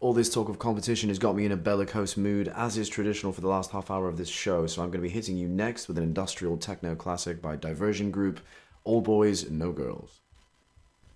All this talk of competition has got me in a bellicose mood, as is traditional for the last half hour of this show, so I'm going to be hitting you next with an industrial techno classic by Diversion Group, All Boys, No Girls.